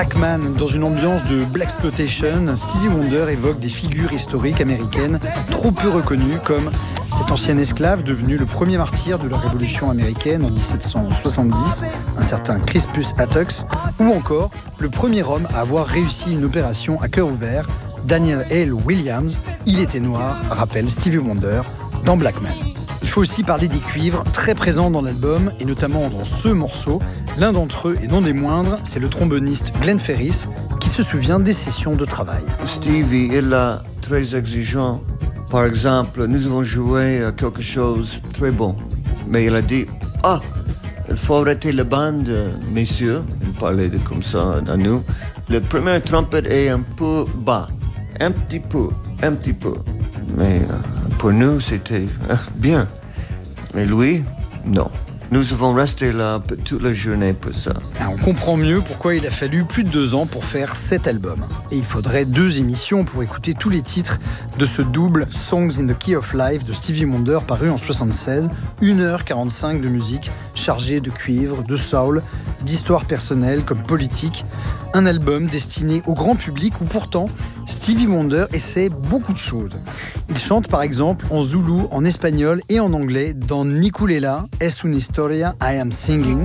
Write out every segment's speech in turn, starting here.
Blackman, dans une ambiance de blaxploitation, Stevie Wonder évoque des figures historiques américaines trop peu reconnues, comme cet ancien esclave devenu le premier martyr de la Révolution américaine en 1770, un certain Crispus Attucks, ou encore le premier homme à avoir réussi une opération à cœur ouvert, Daniel Hale Williams, il était noir, rappelle Stevie Wonder dans Blackman. Il faut aussi parler des cuivres très présents dans l'album, et notamment dans ce morceau. L'un d'entre eux, et non des moindres, c'est le tromboniste Glenn Ferris, qui se souvient des sessions de travail. Stevie est là, très exigeant. Par exemple, nous avons joué quelque chose de très bon. Mais il a dit, il faut arrêter la bande, messieurs. Il parlait comme ça à nous. Le premier trompette est un peu bas. Un petit peu. Mais pour nous, c'était bien. Mais lui, non. Nous avons resté là toute la journée pour ça. On comprend mieux pourquoi il a fallu plus de 2 ans pour faire cet album. Et il faudrait 2 émissions pour écouter tous les titres de ce double Songs in the Key of Life de Stevie Wonder paru en 1976. 1h45 de musique chargée de cuivre, de soul, d'histoires personnelles comme politiques. Un album destiné au grand public où pourtant Stevie Wonder essaie beaucoup de choses. Il chante par exemple en zoulou, en espagnol et en anglais dans Niculela, Es una historia I am singing.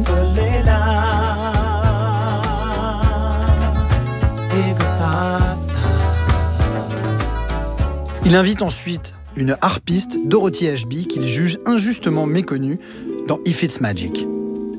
Il invite ensuite une harpiste, Dorothy Ashby, qu'il juge injustement méconnue dans If It's Magic.